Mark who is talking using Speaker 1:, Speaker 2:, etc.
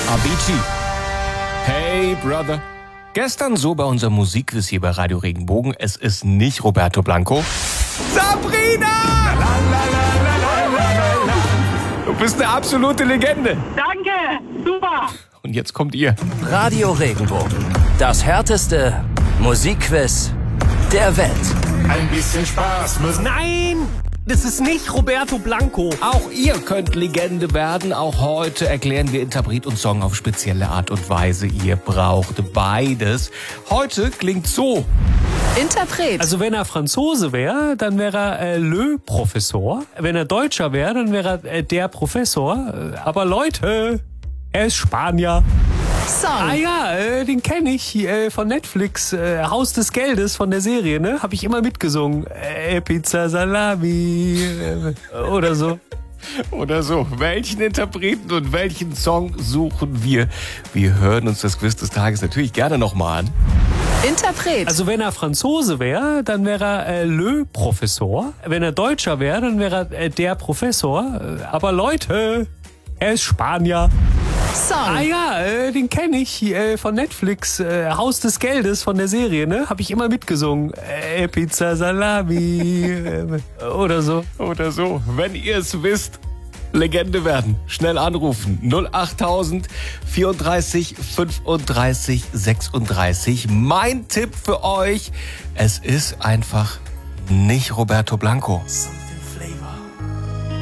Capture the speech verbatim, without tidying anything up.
Speaker 1: Avicii. Hey, Brother. Gestern so bei unserem Musikquiz hier bei Radio Regenbogen. Es ist nicht Roberto Blanco. Sabrina! La, la, la, la, la, la, la. Du bist eine absolute Legende.
Speaker 2: Danke, super.
Speaker 1: Und jetzt kommt ihr.
Speaker 3: Radio Regenbogen. Das härteste Musikquiz der Welt.
Speaker 4: Ein bisschen Spaß muss.
Speaker 5: Nein, das ist nicht Roberto Blanco.
Speaker 1: Auch ihr könnt Legende werden. Auch heute erklären wir Interpret und Song auf spezielle Art und Weise. Ihr braucht beides. Heute klingt so.
Speaker 6: Interpret.
Speaker 5: Also wenn er Franzose wäre, dann wäre er äh, Le Professor. Wenn er Deutscher wäre, dann wäre er äh, der Professor. Äh, aber Leute, er ist Spanier.
Speaker 6: Song.
Speaker 5: Ah ja, äh, den kenne ich äh, von Netflix. Äh, Haus des Geldes von der Serie, ne? Habe ich immer mitgesungen. Äh, Pizza Salami äh, oder so.
Speaker 1: Oder so. Welchen Interpreten und welchen Song suchen wir? Wir hören uns das Quiz des Tages natürlich gerne nochmal an.
Speaker 6: Interpret.
Speaker 5: Also wenn er Franzose wäre, dann wäre er äh, Le Professor. Wenn er Deutscher wäre, dann wäre er äh, der Professor. Äh, aber Leute, er ist Spanier.
Speaker 6: Song.
Speaker 5: Ah ja, äh, den kenne ich äh, von Netflix. Äh, Haus des Geldes von der Serie, ne? Habe ich immer mitgesungen. Äh, Pizza Salami äh, oder so.
Speaker 1: Oder so. Wenn ihr es wisst, Legende werden. Schnell anrufen. null achttausend vierunddreißig fünfunddreißig sechsunddreißig. Mein Tipp für euch, es ist einfach nicht Roberto Blanco.